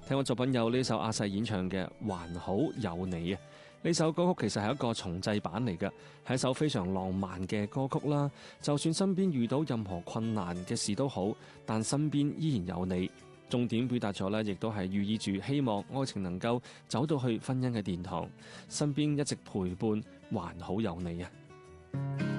聽過作品有呢首阿細演唱嘅《還好有你》啊。呢首歌曲其實係一個重製版嚟嘅，係一首非常浪漫嘅歌曲啦。就算身邊遇到任何困難嘅事都好，但身邊依然有你。重點表達咗呢，亦都係寓意住希望愛情能夠走到去婚姻嘅殿堂，身邊一直陪伴，還好有你啊。